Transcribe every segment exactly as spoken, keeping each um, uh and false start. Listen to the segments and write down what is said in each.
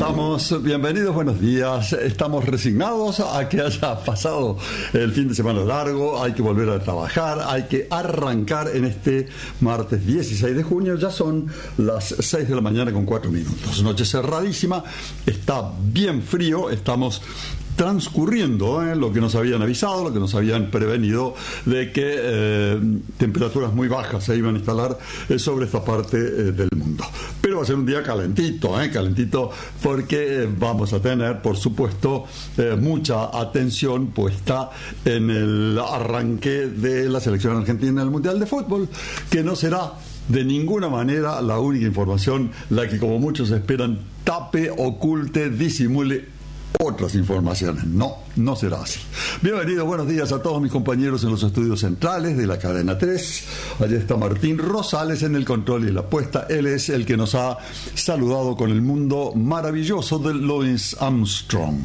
estamos? Bienvenidos, buenos días. Estamos resignados a que haya pasado el fin de semana largo. Hay que volver a trabajar, hay que arrancar en este martes dieciséis de junio. Ya son las seis de la mañana con cuatro minutos. Noche cerradísima, está bien frío, estamos transcurriendo ¿eh? lo que nos habían avisado, lo que nos habían prevenido de que eh, temperaturas muy bajas se iban a instalar eh, sobre esta parte eh, del mundo. Pero va a ser un día calentito, ¿eh? calentito porque eh, vamos a tener, por supuesto, eh, mucha atención puesta en el arranque de la selección argentina en el Mundial de Fútbol, que no será de ninguna manera la única información, la que como muchos esperan tape, oculte, disimule otras informaciones. No, no será así. Bienvenidos, buenos días a todos mis compañeros en los estudios centrales de la cadena tres. Allí está Martín Rosales en el control y la puesta. Él es el que nos ha saludado con el mundo maravilloso de Louis Armstrong.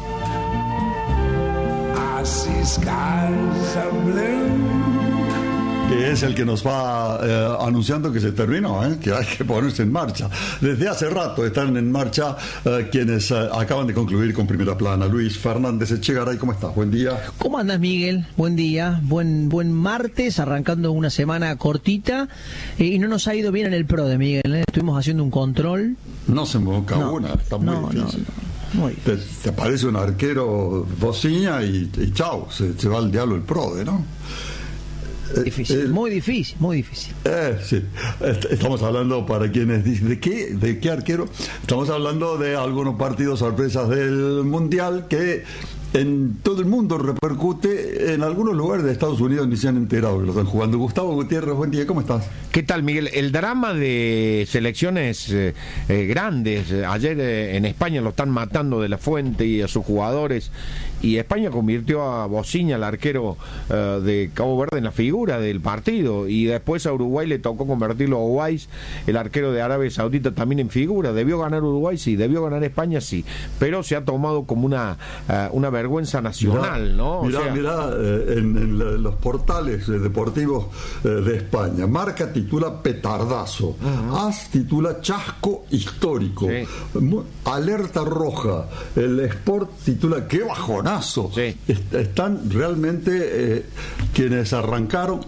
I see skies of blue. Que es el que nos va eh, anunciando que se terminó, ¿eh? que hay que ponerse en marcha. Desde hace rato están en marcha eh, quienes eh, acaban de concluir con primera plana. Luis Fernández Echegaray, ¿cómo estás? Buen día. ¿Cómo andas, Miguel? Buen día, buen buen martes, arrancando una semana cortita eh, y no nos ha ido bien en el P R O D E, Miguel. ¿eh? Estuvimos haciendo un control. No se moca no, una, está muy no, difícil. No, no. Muy te, te aparece un arquero bocina y, y chao, se, se va al diablo el P R O D E, ¿no? Difícil, eh, muy difícil, muy difícil. Eh, sí. Estamos hablando, para quienes dicen, ¿de qué? ¿De qué arquero? Estamos hablando de algunos partidos sorpresas del Mundial que en todo el mundo repercute. En algunos lugares de Estados Unidos ni se han enterado que lo están jugando. Gustavo Gutiérrez, buen día, ¿cómo estás? ¿Qué tal, Miguel? El drama de selecciones eh, eh, grandes. Ayer eh, en España lo están matando de la Fuente y a sus jugadores, y España convirtió a Bociña, el arquero eh, de Cabo Verde, en la figura del partido, y después a Uruguay le tocó convertirlo a Owais, el arquero de Arabia Saudita, también en figura. ¿Debió ganar Uruguay? Sí. ¿Debió ganar España? Sí. Pero se ha tomado como una, uh, una vergüenza nacional, mirá, ¿no? O mirá, sea, mirá eh, en, en la, los portales eh, deportivos eh, de España. Marca titula petardazo. Uh-huh. As titula chasco histórico. Sí. Alerta roja. El Sport titula qué bajonazo. Sí. Est- están realmente eh, quienes arrancaron.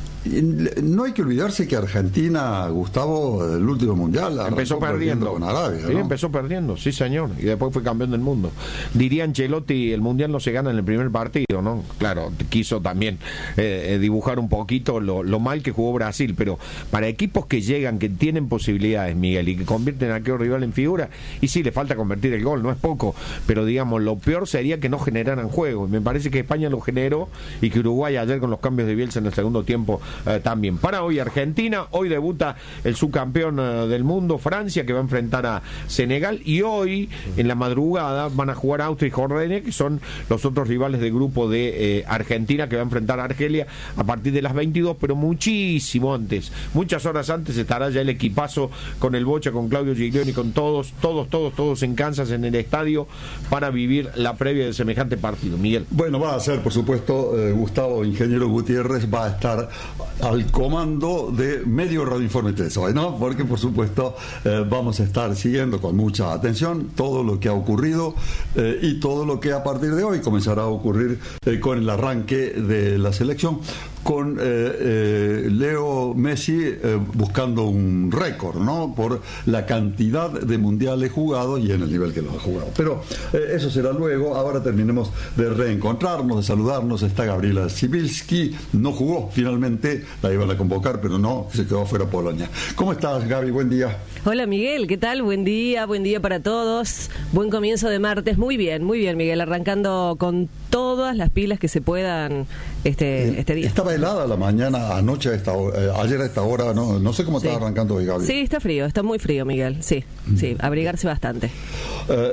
No hay que olvidarse que Argentina, Gustavo, el último mundial empezó perdiendo con Arabia, sí, ¿no? empezó perdiendo, sí señor, y después fue campeón del mundo. Diría Ancelotti, el mundial no se gana en el primer partido, ¿no? Claro, quiso también eh, dibujar un poquito lo, lo mal que jugó Brasil, pero para equipos que llegan, que tienen posibilidades, Miguel, y que convierten a aquel rival en figura, y sí, le falta convertir el gol, no es poco, pero digamos, lo peor sería que no generaran juego, y me parece que España lo generó, y que Uruguay ayer con los cambios de Bielsa en el segundo tiempo Eh, también. Para hoy Argentina, hoy debuta el subcampeón eh, del mundo Francia, que va a enfrentar a Senegal, y hoy en la madrugada van a jugar Austria y Jordania, que son los otros rivales del grupo de eh, Argentina, que va a enfrentar a Argelia a partir de las veintidós, pero muchísimo antes, muchas horas antes estará ya el equipazo con el Bocha, con Claudio Giglioni, con todos, todos, todos, todos en Kansas, en el estadio, para vivir la previa de semejante partido. Miguel. Bueno, va a ser, por supuesto, eh, Gustavo Ingeniero Gutiérrez va a estar al comando de Medio Radio Informe tres hoy, ¿no? Porque, por supuesto, eh, vamos a estar siguiendo con mucha atención todo lo que ha ocurrido eh, y todo lo que a partir de hoy comenzará a ocurrir eh, con el arranque de la selección, con eh, eh, Leo Messi eh, buscando un récord, ¿no? Por la cantidad de mundiales jugados y en el nivel que los ha jugado. Pero eh, eso será luego. Ahora terminemos de reencontrarnos, de saludarnos. Está Gabriela Sibilski, no jugó finalmente, la iban a convocar, pero no, se quedó fuera Polonia. ¿Cómo estás, Gaby? Buen día. Hola, Miguel, ¿qué tal? Buen día, buen día para todos. Buen comienzo de martes. Muy bien, muy bien, Miguel, arrancando con todas las pilas que se puedan este, eh, este día. Estaba helada la mañana, anoche, a esta hora, eh, ayer a esta hora, no, no sé cómo sí. Estaba arrancando hoy, Gaby. Sí, está frío, está muy frío, Miguel, sí, mm. sí, abrigarse bastante. Eh,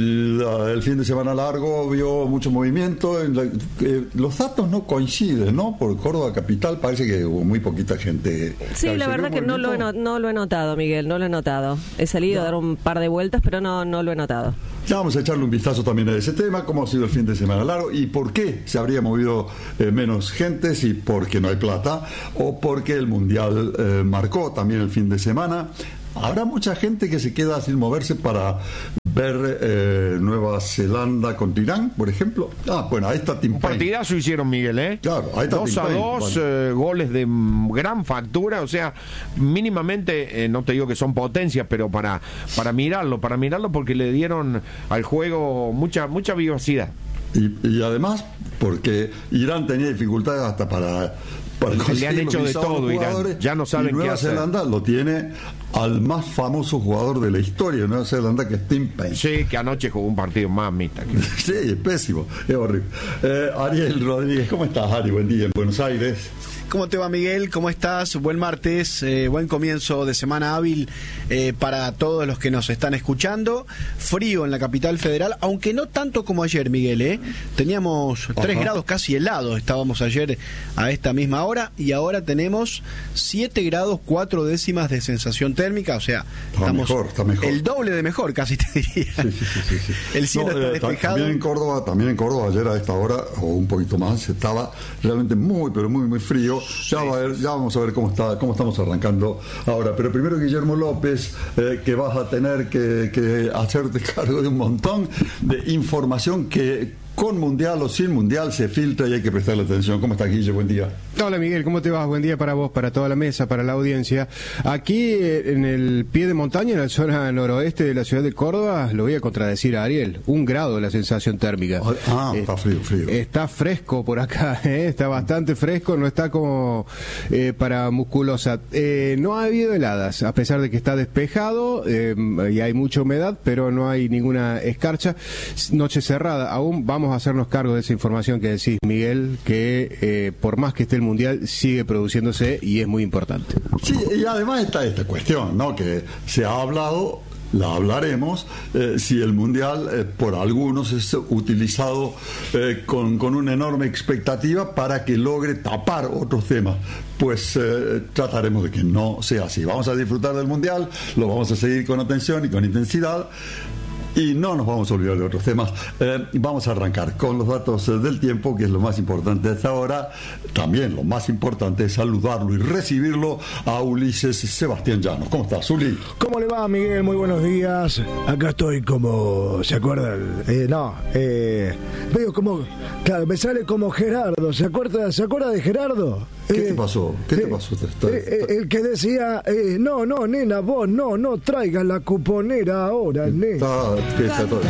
la, el fin de semana largo vio mucho movimiento, en la, eh, los datos no coinciden, ¿no? Por Córdoba capital parece que hubo muy poquita gente. Sí, la verdad que no lo, he no, no lo he notado, Miguel, no lo he notado. He salido no. a dar un par de vueltas, pero no, no lo he notado. Ya vamos a echarle un vistazo también a ese tema, cómo ha sido el fin de semana largo y por qué se habría movido eh, menos gente, si porque no hay plata o porque el Mundial eh, marcó también el fin de semana. Habrá mucha gente que se queda sin moverse para ver eh, Nueva Zelanda contra Irán, por ejemplo. Ah, bueno, ahí está Tim Un Payne. partidazo hicieron, Miguel, ¿eh? Claro, ahí está dos Tim a Payne. dos, Bueno. eh, goles de mm, gran factura, o sea, mínimamente, eh, no te digo que son potencias, pero para, para mirarlo, para mirarlo porque le dieron al juego mucha, mucha vivacidad. Y, y además, porque Irán tenía dificultades hasta para, para Le han conseguir hecho los de visados todo, Irán. jugadores, Ya no saben y Nueva qué hacer. Zelanda lo tiene al más famoso jugador de la historia de Nueva Zelanda, que es Tim Payne. Sí, que anoche jugó un partido más mitad. Sí, es pésimo, es horrible. Eh, Ariel Rodríguez, ¿cómo estás, Ari? Buen día en Buenos Aires. ¿Cómo te va, Miguel? ¿Cómo estás? Buen martes, eh, buen comienzo de semana hábil eh, para todos los que nos están escuchando. Frío en la capital federal, aunque no tanto como ayer, Miguel, ¿eh? Teníamos tres grados casi helados, estábamos ayer a esta misma hora, y ahora tenemos siete grados cuatro décimas de sensación térmica, o sea, Está estamos mejor, está mejor. el doble de mejor, casi te diría. Sí, sí, sí, sí, sí. El cielo No, está eh, ta- despejado. También en Córdoba, también en Córdoba ayer a esta hora, o un poquito más, estaba realmente muy, pero muy, muy frío. Ya, va a ver, ya vamos a ver cómo está, cómo estamos arrancando ahora. Pero primero, Guillermo López, eh, que vas a tener que, que hacerte cargo de un montón de información que con mundial o sin mundial se filtra y hay que prestarle atención. ¿Cómo estás, Guille? Buen día. Hola Miguel, ¿cómo te vas? Buen día para vos, para toda la mesa, para la audiencia. Aquí eh, en el pie de montaña, en la zona noroeste de la ciudad de Córdoba, lo voy a contradecir a Ariel, un grado la sensación térmica. Ah, Eh, está frío, frío. Está fresco por acá, eh, está bastante fresco, no está como eh, para musculosa. Eh, no ha habido heladas, a pesar de que está despejado eh, y hay mucha humedad, pero no hay ninguna escarcha. Noche cerrada, aún vamos a hacernos cargo de esa información que decís, Miguel, que eh, por más que esté el Mundial, sigue produciéndose y es muy importante. Sí, y además está esta cuestión, ¿no? Que se ha hablado, la hablaremos, eh, si el Mundial eh, por algunos es utilizado eh, con, con una enorme expectativa para que logre tapar otros temas. Pues eh, trataremos de que no sea así. Vamos a disfrutar del Mundial, lo vamos a seguir con atención y con intensidad. Y no nos vamos a olvidar de otros temas. Eh, vamos a arrancar con los datos eh, del tiempo, que es lo más importante hasta ahora. También lo más importante es saludarlo y recibirlo a Ulises Sebastián Llanos. ¿Cómo estás, Uli? ¿Cómo le va, Miguel? Muy buenos días. Acá estoy como... ¿Se acuerdan? Eh, no, eh, veo como... Claro, me sale como Gerardo. ¿Se acuerda, ¿se acuerda de Gerardo? ¿Qué Eh, te pasó? ¿Qué te eh, pasó? Está- eh, eh, está- el que decía, eh, no, no, nena, vos no, no traigas la cuponera ahora, nena. está- que está todo-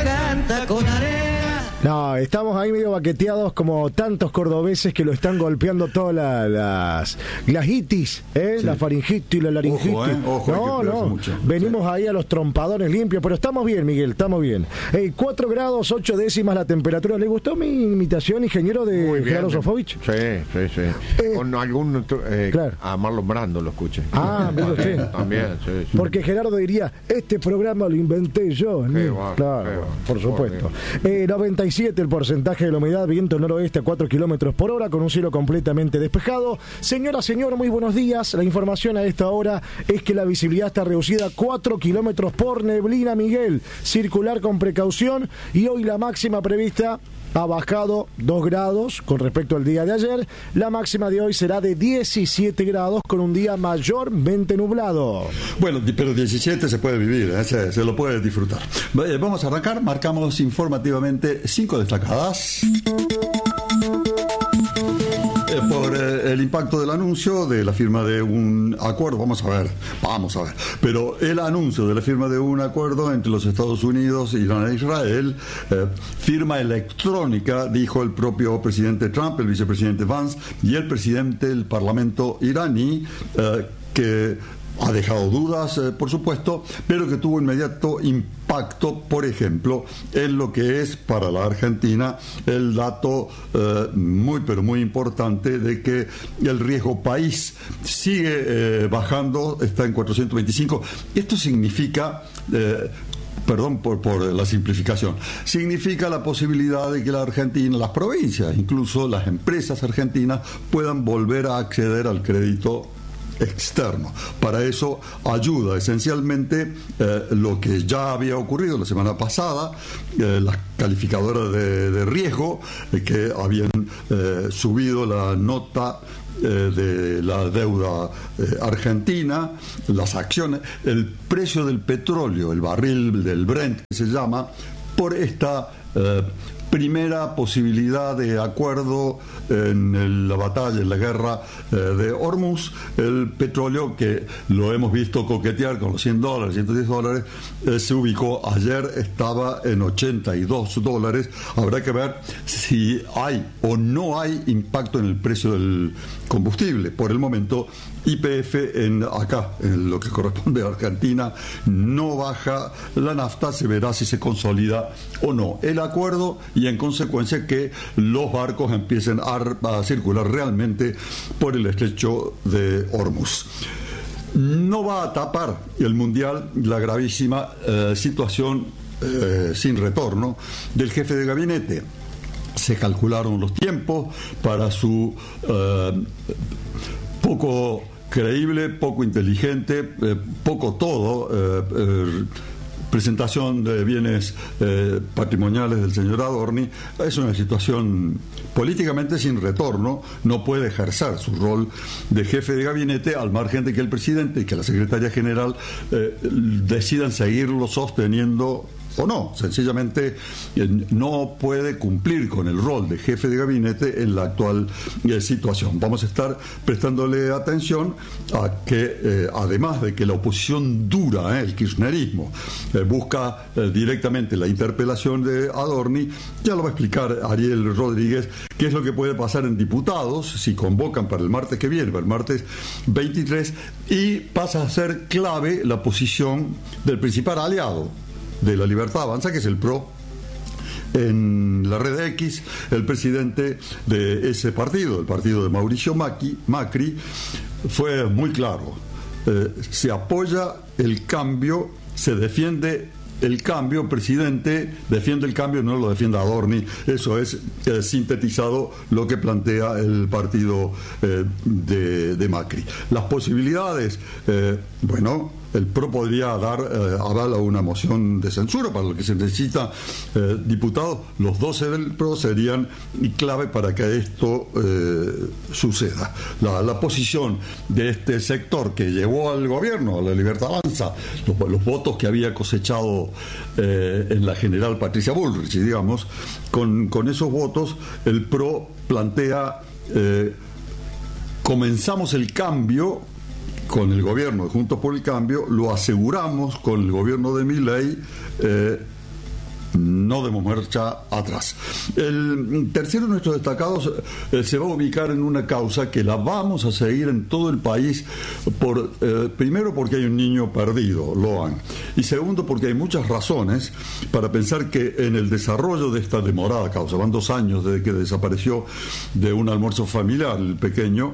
No, estamos ahí medio baqueteados como tantos cordobeses que lo están golpeando todas la- las las itis, ¿eh? Sí. La faringitis, la laringitis. Ojo, ¿eh? Ojo, hay que no, cuidarse no, mucho. venimos ahí a los trompadones limpios, pero estamos bien, Miguel, estamos bien. Eh, cuatro grados, ocho décimas la temperatura. ¿Le gustó mi imitación, ingeniero, de Muy bien. Gerardo Sofovich? Sí, sí, sí. Eh, Con algún... eh, claro. A Marlon Brando lo escuché. Ah, mire usted. También, sí, sí. Porque Gerardo diría, este programa lo inventé yo. ¿no? Qué va, Claro, qué va. por supuesto. Eh, noventa y siete el porcentaje de la humedad, viento noroeste a cuatro kilómetros por hora, con un cielo completamente despejado. Señora, señor, muy buenos días. La información a esta hora es que la visibilidad está reducida a cuatro kilómetros por neblina, Miguel. Circular con precaución, y hoy la máxima prevista ha bajado dos grados con respecto al día de ayer. La máxima de hoy será de diecisiete grados con un día mayormente nublado. Bueno, di- pero diecisiete se puede vivir, ¿eh? se, se lo puede disfrutar. Eh, Vamos a arrancar, marcamos informativamente cinco destacadas. Eh, Por eh, el impacto del anuncio de la firma de un acuerdo, vamos a ver, vamos a ver, pero el anuncio de la firma de un acuerdo entre los Estados Unidos, Irán e Israel, eh, firma electrónica, dijo el propio presidente Trump, el vicepresidente Vance y el presidente del Parlamento iraní, eh, que ha dejado dudas, eh, por supuesto, pero que tuvo inmediato impacto, por ejemplo, en lo que es para la Argentina el dato eh, muy, pero muy importante de que el riesgo país sigue eh, bajando, está en cuatrocientos veinticinco. Esto significa... Eh, Perdón por, por la simplificación. Significa la posibilidad de que la Argentina, las provincias, incluso las empresas argentinas, puedan volver a acceder al crédito externo. Para eso ayuda esencialmente eh, lo que ya había ocurrido la semana pasada, eh, las calificadoras de, de riesgo, eh, que habían eh, subido la nota eh, de la deuda eh, argentina, las acciones, el precio del petróleo, el barril del Brent que se llama, por esta eh, primera posibilidad de acuerdo en el, la batalla, en la guerra eh, de Hormuz. El petróleo, que lo hemos visto coquetear con los cien dólares, ciento diez dólares, eh, se ubicó ayer, estaba en ochenta y dos dólares. Habrá que ver si hay o no hay impacto en el precio del combustible. Por el momento, Y P F en acá, en lo que corresponde a Argentina, no baja la nafta. Se verá si se consolida o no el acuerdo y en consecuencia que los barcos empiecen a, a circular realmente por el estrecho de Hormuz. No va a tapar el Mundial la gravísima eh, situación eh, sin retorno del jefe de gabinete. Se calcularon los tiempos para su eh, poco creíble, poco inteligente, eh, poco todo, eh, eh, presentación de bienes eh, patrimoniales del señor Adorni. Es una situación políticamente sin retorno. No puede ejercer su rol de jefe de gabinete al margen de que el presidente y que la secretaria general eh, decidan seguirlo sosteniendo o no. Sencillamente eh, no puede cumplir con el rol de jefe de gabinete en la actual eh, situación. Vamos a estar prestándole atención a que eh, además de que la oposición dura, eh, el kirchnerismo, eh, busca eh, directamente la interpelación de Adorni, ya lo va a explicar Ariel Rodríguez qué es lo que puede pasar en diputados si convocan para el martes que viene, para el martes veintitrés, y pasa a ser clave la posición del principal aliado de la Libertad Avanza, que es el P R O. En la red X, el presidente de ese partido, el partido de Mauricio Macri, Macri fue muy claro. Eh, se apoya el cambio, se defiende el cambio, presidente, defiende el cambio, no lo defiende Adorni. Eso es eh, sintetizado lo que plantea el partido eh, de, de Macri. Las posibilidades, eh, bueno, el P R O podría dar eh, aval a una moción de censura, para lo que se necesita eh, diputados. Los doce del P R O serían clave para que esto eh, suceda. La, la posición de este sector que llevó al gobierno, a la Libertad Avanza, los, los votos que había cosechado eh, en la general Patricia Bullrich, digamos, con, con esos votos el P R O plantea eh, comenzamos el cambio con el gobierno de Juntos por el Cambio, lo aseguramos con el gobierno de Milei, eh, no demos marcha atrás. El tercero de nuestros destacados eh, se va a ubicar en una causa que la vamos a seguir en todo el país, por eh, primero porque hay un niño perdido, Loan, y segundo porque hay muchas razones para pensar que en el desarrollo de esta demorada causa, van dos años desde que desapareció de un almuerzo familiar el pequeño,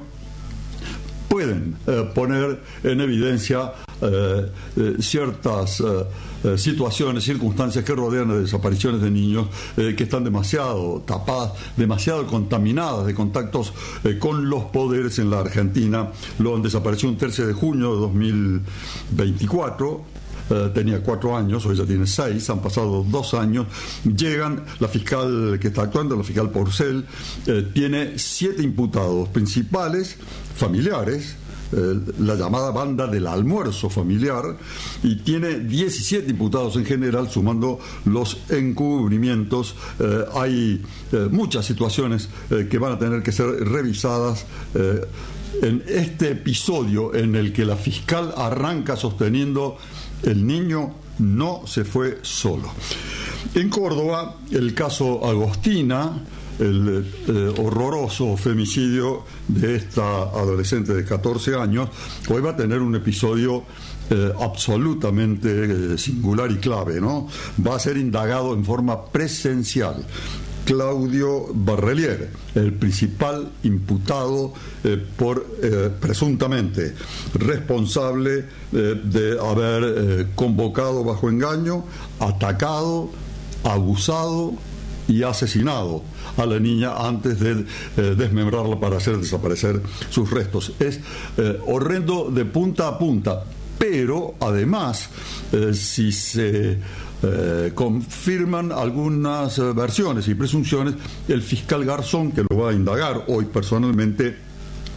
pueden eh, poner en evidencia eh, eh, ciertas eh, eh, situaciones, circunstancias que rodean las desapariciones de niños eh, que están demasiado tapadas, demasiado contaminadas de contactos eh, con los poderes en la Argentina. Lo desapareció un trece de junio de dos mil veinticuatro. Uh, tenía cuatro años, hoy ya tiene seis, han pasado dos años. Llegan, la fiscal que está actuando, la fiscal Porcel, eh, tiene siete imputados principales, familiares, eh, la llamada banda del almuerzo familiar, y tiene diecisiete imputados en general, sumando los encubrimientos. Eh, hay eh, muchas situaciones eh, que van a tener que ser revisadas eh, en este episodio en el que la fiscal arranca sosteniendo: el niño no se fue solo. En Córdoba, el caso Agostina, el eh, horroroso femicidio de esta adolescente de catorce años, hoy va a tener un episodio eh, absolutamente eh, singular y clave, ¿no? Va a ser indagado en forma presencial Claudio Barrelier, el principal imputado eh, por eh, presuntamente responsable eh, de haber eh, convocado bajo engaño, atacado, abusado y asesinado a la niña antes de eh, desmembrarla para hacer desaparecer sus restos. Es eh, horrendo de punta a punta, pero además, eh, si se Eh, confirman algunas eh, versiones y presunciones, el fiscal Garzón, que lo va a indagar hoy personalmente,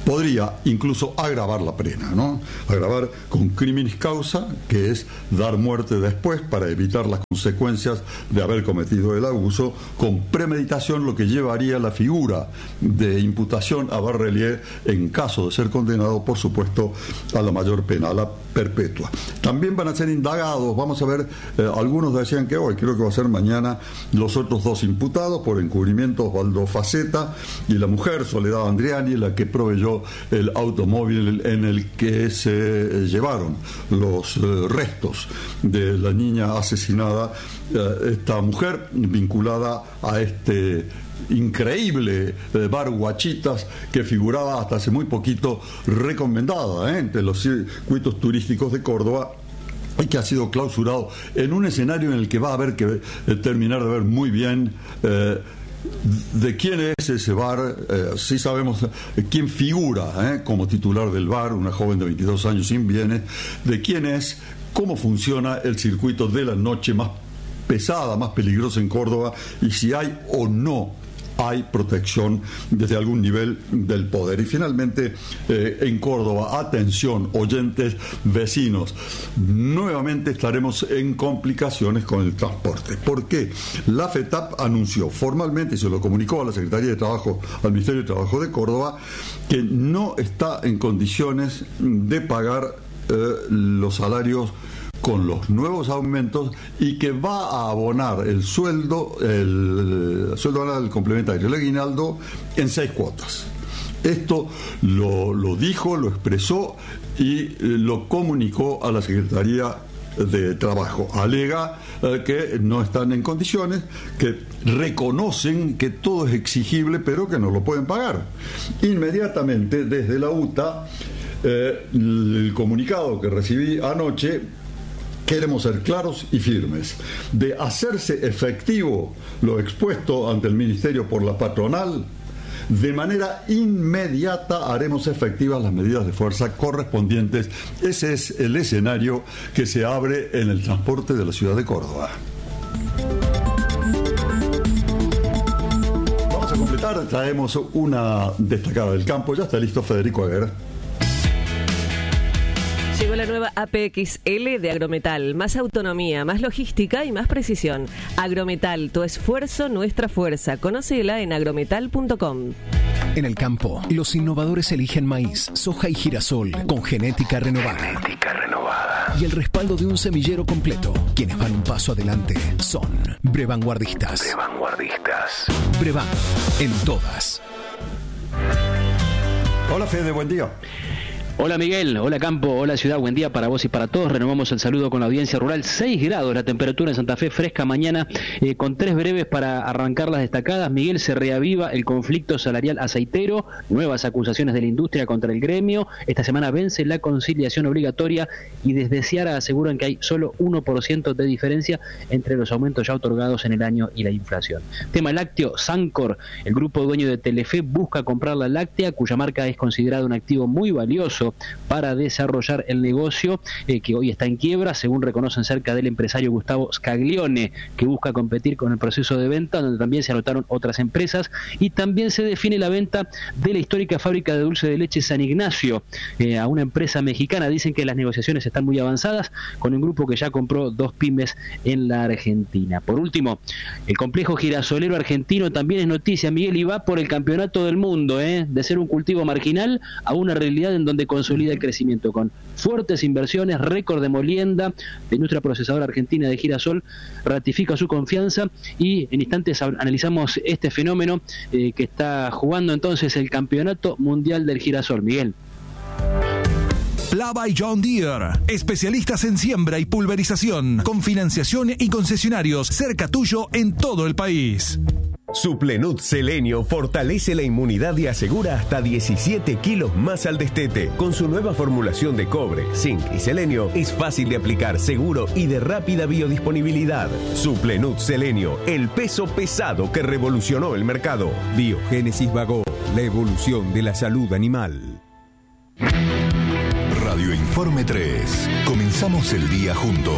podría incluso agravar la pena, ¿no? Agravar con criminis causa, que es dar muerte después para evitar las consecuencias de haber cometido el abuso, con premeditación, lo que llevaría la figura de imputación a Barrelier en caso de ser condenado, por supuesto, a la mayor pena, a la perpetua. También van a ser indagados, vamos a ver, eh, algunos decían que hoy, creo que va a ser mañana, los otros dos imputados por encubrimiento, Osvaldo Faceta y la mujer Soledad Andriani, la que proveyó el automóvil en el que se llevaron los eh, restos de la niña asesinada, eh, esta mujer vinculada a este increíble eh, bar Guachitas, que figuraba hasta hace muy poquito recomendada eh, entre los circuitos turísticos de Córdoba, y que ha sido clausurado en un escenario en el que va a haber que eh, terminar de ver muy bien eh, de quién es ese bar. Eh, sí sabemos eh, quién figura eh, como titular del bar, una joven de veintidós años sin bienes, de quién es, cómo funciona el circuito de la noche más pesada, más peligrosa en Córdoba, y si hay o no hay protección desde algún nivel del poder. Y finalmente, eh, en Córdoba, atención, oyentes, vecinos, nuevamente estaremos en complicaciones con el transporte. ¿Por qué? La FETAP anunció formalmente, y se lo comunicó a la Secretaría de Trabajo, al Ministerio de Trabajo de Córdoba, que no está en condiciones de pagar eh, los salarios con los nuevos aumentos, y que va a abonar el sueldo, el, el sueldo anual complementario, el aguinaldo, en seis cuotas. Esto lo, lo dijo, lo expresó y eh, lo comunicó a la Secretaría de Trabajo. Alega eh, que no están en condiciones, que reconocen que todo es exigible, pero que no lo pueden pagar. Inmediatamente, desde la U T A, eh, el comunicado que recibí anoche, queremos ser claros y firmes. De hacerse efectivo lo expuesto ante el Ministerio por la patronal, de manera inmediata haremos efectivas las medidas de fuerza correspondientes. Ese es el escenario que se abre en el transporte de la ciudad de Córdoba. Vamos a completar, traemos una destacada del campo. Ya está listo Federico Aguer. Llegó la nueva A P X L de Agrometal. Más autonomía, más logística y más precisión. Agrometal, tu esfuerzo, nuestra fuerza. Conócela en agrometal punto com. En el campo, los innovadores eligen maíz, soja y girasol con genética renovada. Genética renovada. Y el respaldo de un semillero completo. Quienes van un paso adelante son Brevanguardistas. Brevanguardistas. Brevan, en todas. Hola Fede, buen día. Hola Miguel, hola Campo, hola Ciudad, buen día para vos y para todos. Renovamos el saludo con la audiencia rural. seis grados la temperatura en Santa Fe, fresca mañana, eh, con tres breves para arrancar las destacadas. Miguel, se reaviva el conflicto salarial aceitero, nuevas acusaciones de la industria contra el gremio. Esta semana vence la conciliación obligatoria y desde Ciara aseguran que hay solo uno por ciento de diferencia entre los aumentos ya otorgados en el año y la inflación. Tema lácteo, Sancor, el grupo dueño de Telefe, busca comprar la láctea, cuya marca es considerada un activo muy valioso para desarrollar el negocio, eh, que hoy está en quiebra, según reconocen cerca del empresario Gustavo Scaglione, que busca competir con el proceso de venta, donde también se anotaron otras empresas, y también se define la venta de la histórica fábrica de dulce de leche San Ignacio eh, a una empresa mexicana. Dicen que las negociaciones están muy avanzadas con un grupo que ya compró dos pymes en la Argentina. Por último, el complejo girasolero argentino también es noticia, Miguel, y va por el campeonato del mundo, eh, de ser un cultivo marginal a una realidad en donde consolida el crecimiento con fuertes inversiones, récord de molienda. La industria procesadora argentina de girasol ratifica su confianza y en instantes analizamos este fenómeno eh, que está jugando entonces el Campeonato Mundial del Girasol. Miguel. Plava y John Deere, especialistas en siembra y pulverización, con financiación y concesionarios cerca tuyo en todo el país. Suplenut Selenio fortalece la inmunidad y asegura hasta diecisiete kilos más al destete. Con su nueva formulación de cobre, zinc y selenio, es fácil de aplicar, seguro y de rápida biodisponibilidad. Suplenut Selenio, el peso pesado que revolucionó el mercado. Biogénesis Bagó, la evolución de la salud animal. Radio Informe tres. Comenzamos el día juntos.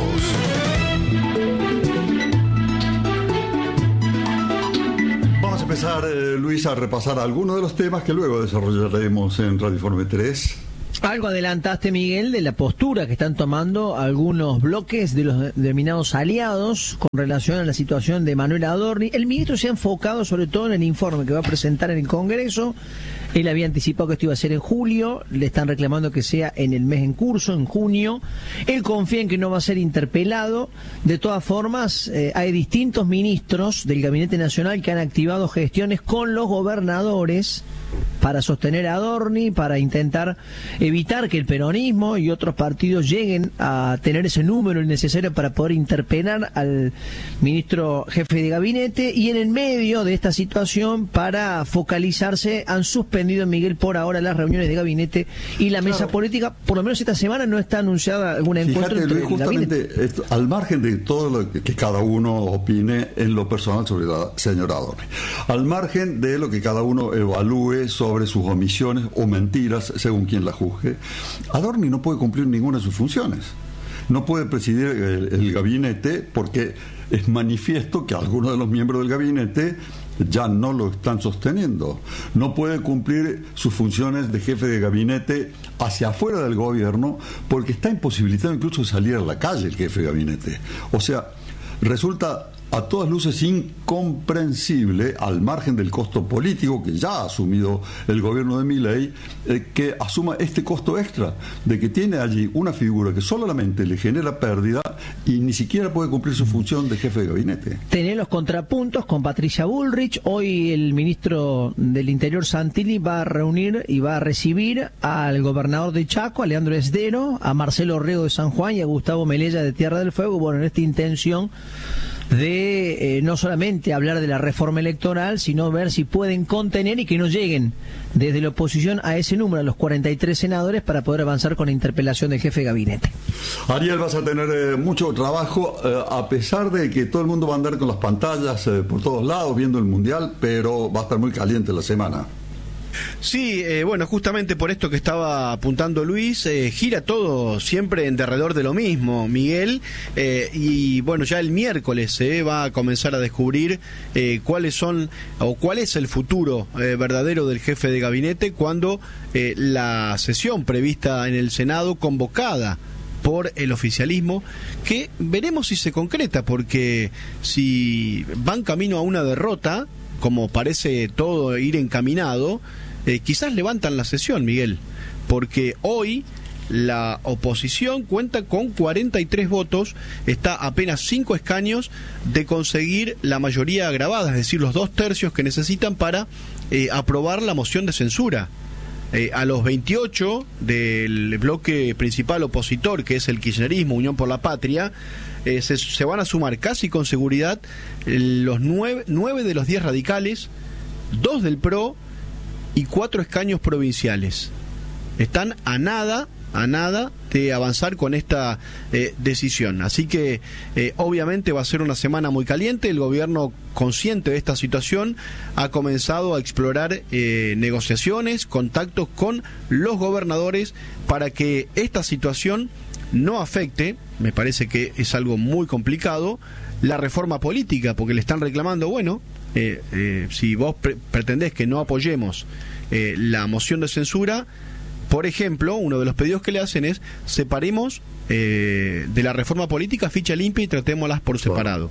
comenzar, eh, Luis, a repasar algunos de los temas que luego desarrollaremos en Radio Informe tres. Algo adelantaste, Miguel, de la postura que están tomando algunos bloques de los denominados aliados con relación a la situación de Manuel Adorni. El ministro se ha enfocado sobre todo en el informe que va a presentar en el Congreso. Él había anticipado que esto iba a ser en julio, le están reclamando que sea en el mes en curso, en junio. Él confía en que no va a ser interpelado. De todas formas, eh, hay distintos ministros del Gabinete Nacional que han activado gestiones con los gobernadores para sostener a Adorni, para intentar evitar que el peronismo y otros partidos lleguen a tener ese número necesario para poder interpelar al ministro jefe de gabinete. Y en el medio de esta situación, para focalizarse, han suspendido, Miguel, por ahora las reuniones de gabinete y la mesa claro. política. Por lo menos esta semana no está anunciada algún encuentro Fíjate, entre Luis, el justamente gabinete. Esto, al margen de todo lo que, que cada uno opine en lo personal sobre la señora Adorni, al margen de lo que cada uno evalúe sobre sus omisiones o mentiras, según quien la juzgue, Adorni no puede cumplir ninguna de sus funciones. No puede presidir el, el gabinete porque es manifiesto que algunos de los miembros del gabinete ya no lo están sosteniendo. No puede cumplir sus funciones de jefe de gabinete hacia afuera del gobierno porque está imposibilitado incluso de salir a la calle el jefe de gabinete. O sea, resulta a todas luces incomprensible, al margen del costo político que ya ha asumido el gobierno de Milei, eh, que asuma este costo extra de que tiene allí una figura que solamente le genera pérdida y ni siquiera puede cumplir su función de jefe de gabinete. Tener los contrapuntos con Patricia Bullrich. Hoy el ministro del Interior, Santilli, va a reunir y va a recibir al gobernador de Chaco, a Leandro Esdero, a Marcelo Orrego de San Juan y a Gustavo Melella de Tierra del Fuego. Bueno, en esta intención de eh, no solamente hablar de la reforma electoral, sino ver si pueden contener y que no lleguen desde la oposición a ese número, a los cuarenta y tres senadores, para poder avanzar con la interpelación del jefe de gabinete. Ariel, vas a tener eh, mucho trabajo, eh, a pesar de que todo el mundo va a andar con las pantallas eh, por todos lados viendo el Mundial, pero va a estar muy caliente la semana. Sí, eh, bueno, justamente por esto que estaba apuntando Luis, eh, gira todo siempre en derredor de lo mismo, Miguel, eh, y bueno, ya el miércoles se eh, va a comenzar a descubrir eh, cuáles son o cuál es el futuro eh, verdadero del jefe de gabinete cuando eh, la sesión prevista en el Senado, convocada por el oficialismo, que veremos si se concreta, porque si van camino a una derrota, como parece todo ir encaminado, eh, quizás levantan la sesión, Miguel, porque hoy la oposición cuenta con cuarenta y tres votos, está a apenas cinco escaños de conseguir la mayoría agravada, es decir, los dos tercios que necesitan para eh, aprobar la moción de censura. Eh, a los veintiocho del bloque principal opositor, que es el kirchnerismo, Unión por la Patria, eh, se, se van a sumar casi con seguridad eh, los nueve, nueve de los diez radicales, dos del P R O y cuatro escaños provinciales. Están a nada, a nada de avanzar con esta eh, decisión. Así que eh, obviamente va a ser una semana muy caliente. El gobierno, consciente de esta situación, ha comenzado a explorar eh, negociaciones, contactos con los gobernadores para que esta situación no afecte, me parece que es algo muy complicado, la reforma política, porque le están reclamando, bueno, eh, eh, si vos pre- pretendés que no apoyemos eh, la moción de censura, por ejemplo, uno de los pedidos que le hacen es separemos eh, de la reforma política ficha limpia y tratémoslas por separado.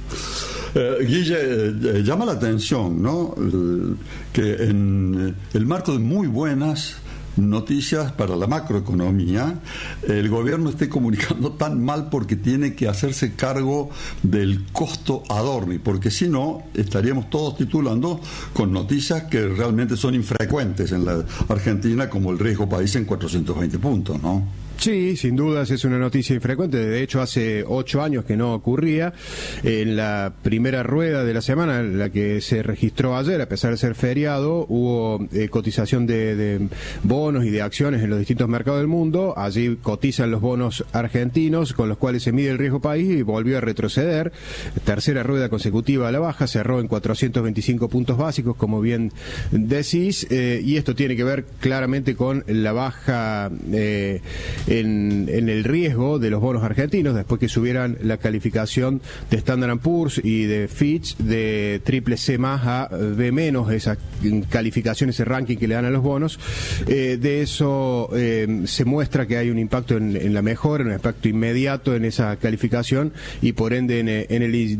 Eh, Guille, eh, llama la atención, ¿no? Eh, que en el marco de muy buenas noticias para la macroeconomía, el gobierno esté comunicando tan mal porque tiene que hacerse cargo del costo Adorni, porque si no estaríamos todos titulando con noticias que realmente son infrecuentes en la Argentina, como el riesgo país en cuatrocientos veinte puntos, ¿no? Sí, sin dudas es una noticia infrecuente. De hecho, hace ocho años que no ocurría. En la primera rueda de la semana, la que se registró ayer, a pesar de ser feriado, hubo eh, cotización de, de bonos y de acciones en los distintos mercados del mundo. Allí cotizan los bonos argentinos, con los cuales se mide el riesgo país, y volvió a retroceder. Tercera rueda consecutiva a la baja, cerró en cuatrocientos veinticinco puntos básicos, como bien decís, eh, y esto tiene que ver claramente con la baja... Eh, en, en el riesgo de los bonos argentinos después que subieran la calificación de Standard and Poor's y de Fitch de triple C más a B menos, esa calificación, ese ranking que le dan a los bonos. Eh, de eso eh, se muestra que hay un impacto en, en la mejora, un impacto inmediato en esa calificación y por ende en, en el